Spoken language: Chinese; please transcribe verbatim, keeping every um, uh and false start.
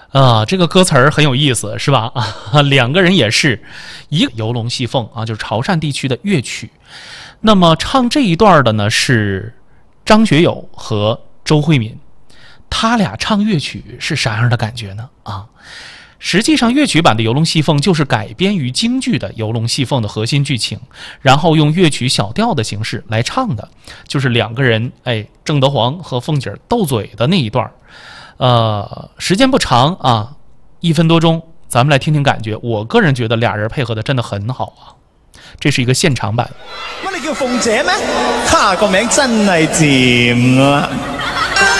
啊，这个歌词儿很有意思，是吧？啊，两个人也是一个游龙戏凤啊，就是潮汕地区的乐曲。那么唱这一段的呢是张学友和周慧敏，他俩唱乐曲是啥样的感觉呢？啊，实际上乐曲版的游龙戏凤就是改编于京剧的游龙戏凤的核心剧情，然后用乐曲小调的形式来唱的，就是两个人哎，郑德皇和凤姐斗嘴的那一段。呃，时间不长啊，一分多钟，咱们来听听感觉。我个人觉得俩人配合的真的很好啊，这是一个现场版。 乜你叫鳳姐咩？哈，個名真係掂啊！